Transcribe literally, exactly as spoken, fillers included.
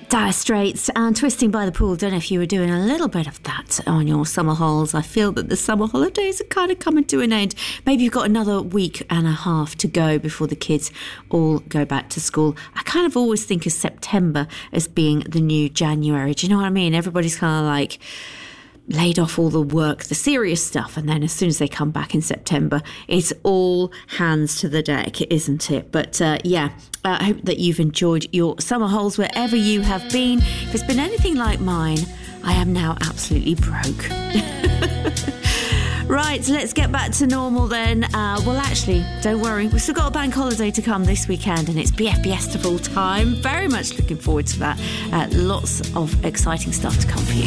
Dire Straits and Twisting by the Pool. Don't know if you were doing a little bit of that on your summer holes. I feel that the summer holidays are kind of coming to an end. Maybe you've got another week and a half to go before the kids all go back to school. I kind of always think of September as being the new January. Do you know what I mean? Everybody's kind of like laid off all the work, the serious stuff, and then as soon as they come back in September, it's all hands to the deck, isn't it? But uh, yeah, uh, I hope that you've enjoyed your summer holes wherever you have been. If it's been anything like mine, I am now absolutely broke. Right, let's get back to normal then. Uh, well, actually, don't worry. We've still got a bank holiday to come this weekend, and it's B F B Festival time. Very much looking forward to that. Uh, lots of exciting stuff to come for you.